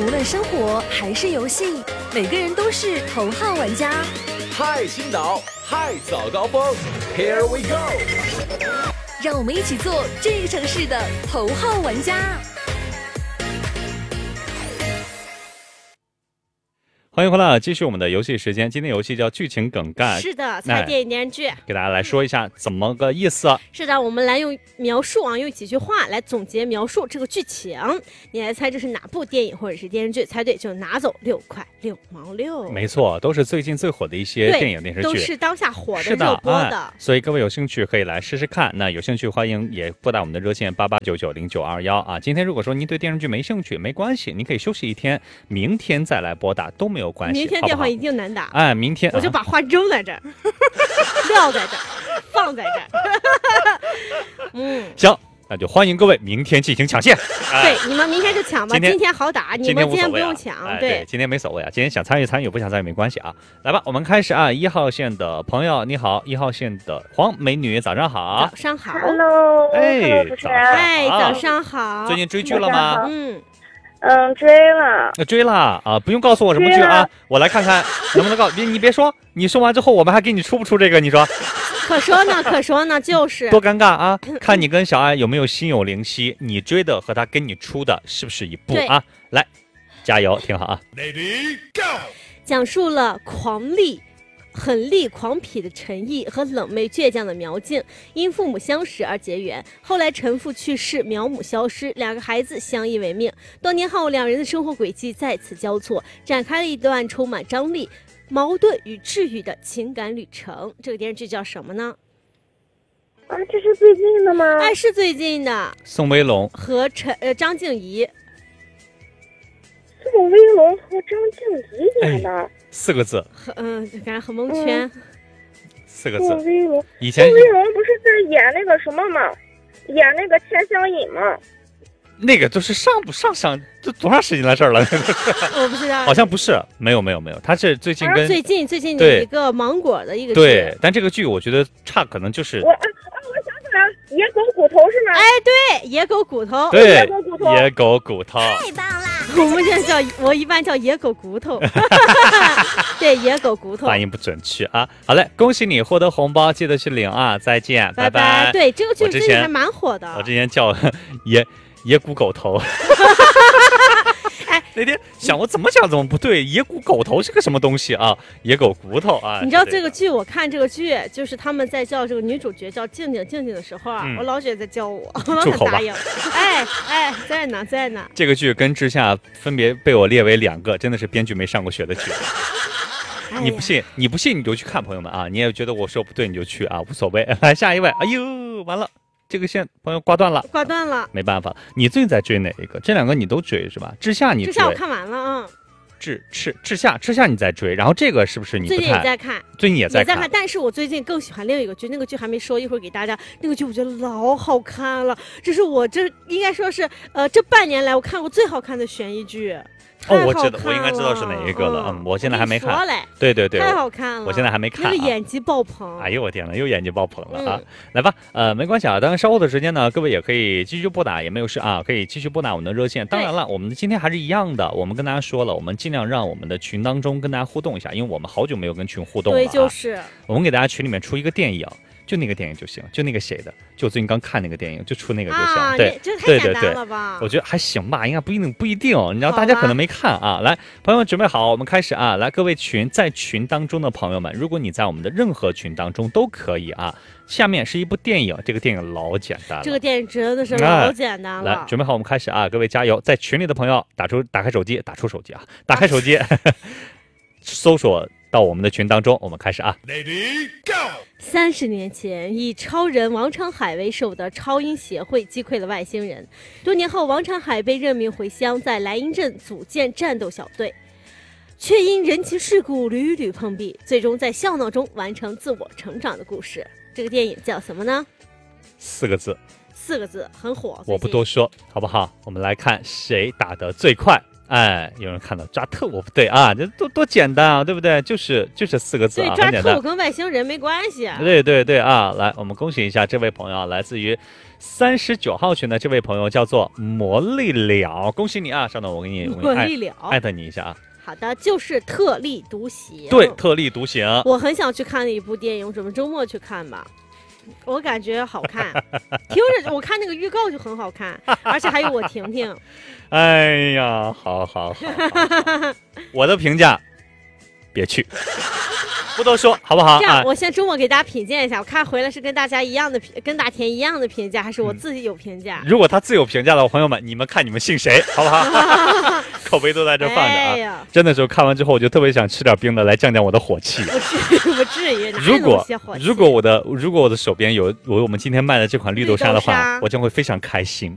无论生活还是游戏，每个人都是头号玩家。 嗨，青岛，嗨，早高峰 ，Here we go！ 让我们一起做这个城市的头号玩家。 欢迎回来，继续我们的游戏时间。今天游戏叫剧情梗概， 是的，猜电影电视剧， 给大家来说一下怎么个意思。 是的，我们来用描述用几句话来总结描述这个剧情。你来猜这是哪部电影或者是电视剧？猜对就拿走6块6毛6。 没错，都是最近最火的一些电影电视剧， 都是当下火的热播的。 所以各位有兴趣可以来试试看。那有兴趣欢迎也拨打我们的热线88990921啊。今天如果说您对电视剧没兴趣，没关系，你可以休息一天，明天再来拨打都没有关系。 明天电话一定难打。 哎，明天我就把话扔在这儿，撂在这儿，放在这儿。 行，那就欢迎各位明天进行抢线。 对，你们明天就抢吧，今天好打，你们今天不用抢。 对，今天没所谓啊，今天想参与参与，不想参与没关系啊。来吧，我们开始啊。1号线的朋友你好，1号线的黄美女早上好。 早上好 ，Hello， 哎， 早上好。 最近追剧了吗？ 追了啊，不用告诉我什么剧啊，我来看看能不能告你别说，你说完之后我们还给你出不出这个？你说？ 可说呢，就是多尴尬啊！看你跟小爱有没有心有灵犀，你追的和他跟你出的是不是一部啊？来，加油，听好啊 ！Lady Go， 讲述了狠戾狂痞的陈毅和冷媚倔强的苗静因父母相识而结缘，后来陈父去世，苗母消失，两个孩子相依为命。多年后，两人的生活轨迹再次交错，展开了一段充满张力、矛盾与治愈的情感旅程。这个电视剧叫什么呢？ 啊，这是最近的吗？ 哎，是最近的。 宋威龙和张静怡。 宋威龙和张静怡演的。 4个字， 感觉很蒙圈。 4个字。 宋威龙， 以前宋威龙不是在演那个什么吗？演那个钱香银吗？ 那个都是上这多长时间的事了？ 我不知道， 好像不是，没有，他是最近跟最近的一个芒果的一个剧。 对，但这个剧我觉得差，可能就是我想起来了，野狗骨头是吗？ 哎，对，野狗骨头， 对，野狗骨头， 太棒了！我一般叫野狗骨头，对，野狗骨头， 发音不准确啊。好嘞，恭喜你获得红包，记得去领啊！再见，拜拜。 对，这个剧最近还蛮火的。 我之前叫野骨狗头。 哎， 那天想我怎么想怎么不对，野骨狗头是个什么东西啊？野狗骨头啊！ 你知道这个剧，我看这个剧就是他们在叫这个女主角叫静静的时候啊，我老觉得在叫我很答应。哎，在呢。 这个剧跟之下分别被我列为2个，真的是编剧没上过学的剧。你不信你就去看，朋友们啊！你也觉得我说不对你就去啊，无所谓。来下一位，哎呦，完了。这个线朋友挂断了，没办法。你最近在追哪一个？这2个你都追是吧？志夏你追？ 志夏我看完了啊。 志夏你在追，然后这个是不是你不太？ 最近也在看， 最近也在看。 但是我最近更喜欢另一个剧，那个剧还没说，一会儿给大家。那个剧我觉得老好看了，这是我应该说是这半年来我看过最好看的悬疑剧。 我应该知道是哪一个了。我现在还没看。对， 太好看了。 我现在还没看。 就是演技爆棚。 哎呦我天哪，又演技爆棚了啊！来吧，没关系啊。当然稍后的时间呢，各位也可以继续拨打，也没有事啊，可以继续拨打我们的热线。当然了，我们今天还是一样的，我们跟大家说了，我们尽量让我们的群当中跟大家互动一下，因为我们好久没有跟群互动了。 对，就是我们给大家群里面出一个电影。就那个电影就行，就那个谁的，就最近刚看那个电影，就出那个就行。对， 这太简单了吧？ 我觉得还行吧，应该不一定，你知道大家可能没看啊。来，朋友们准备好，我们开始啊！来，各位在群当中的朋友们，如果你在我们的任何群当中都可以啊。下面是一部电影，这个电影老简单了。 这个电影真的是老简单了。 来，准备好，我们开始啊！各位加油！在群里的朋友打开手机，打开手机，搜索。到我们的群当中，我们开始啊 ！Lady Go。 30年前，以超人王长海为首的超英协会击溃了外星人。多年后，王长海被任命回乡，在莱茵镇组建战斗小队，却因人情世故屡屡碰壁，最终在笑闹中完成自我成长的故事。这个电影叫什么呢 ？4个字， 很火。 我不多说，好不好？我们来看谁打得最快。 哎，有人看到抓特务不对啊，这多简单啊，对不对？就是4个字对， 啊， 抓很简单。 特务跟外星人没关系。 对啊，来，我们恭喜一下这位朋友啊，来自于39号群的这位朋友叫做魔力了，恭喜你啊！稍等，我给你魔力了艾特你一下啊。 好的，就是特立独行。 对，特立独行。 我很想去看那一部电影，准备周末去看吧。我感觉好看，听着我看那个预告就很好看，而且还有我婷婷。 哎呀，好，我的评价，别去。不多说，好不好？ 这样，我先周末给大家品鉴一下，我看回来是跟大家一样的，跟大田一样的评价，还是我自己有评价？ 如果他自有评价的朋友们，你们看你们信谁，好不好？口碑都在这放着啊！ 哎呀， 真的是看完之后，我就特别想吃点冰的来降降我的火气。 不至于， 如果我的手边有我们今天卖的这款绿豆沙的话，我将会非常开心。